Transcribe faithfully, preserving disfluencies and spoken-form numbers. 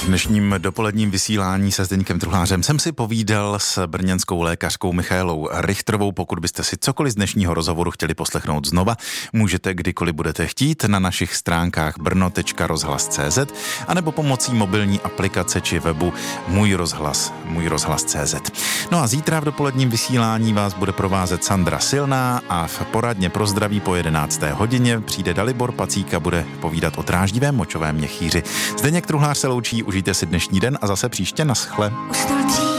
V dnešním dopoledním vysílání se Zdeňkem Truhlářem jsem si povídal s brněnskou lékařkou Michaelou Richtrovou. Pokud byste si cokoliv z dnešního rozhovoru chtěli poslechnout znova, můžete kdykoliv budete chtít na našich stránkách brno tečka rozhlas tečka cé zet anebo pomocí mobilní aplikace či webu Můj rozhlas, můj rozhlas tečka cé zet. No a zítra v dopoledním vysílání vás bude provázet Sandra Silná a v poradně pro zdraví po jedenácté hodině přijde Dalibor Pacík a bude povídat o dráždivém močovém měchýři. Zdeněk Truhlář se loučí, užijte si dnešní den a zase příště naschle.